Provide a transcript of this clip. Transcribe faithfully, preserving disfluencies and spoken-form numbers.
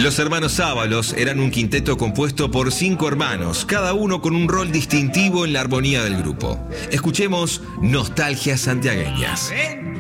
Los hermanos Ábalos eran un quinteto compuesto por cinco hermanos, cada uno con un rol distintivo en la armonía del grupo. Escuchemos Nostalgias Santiagueñas.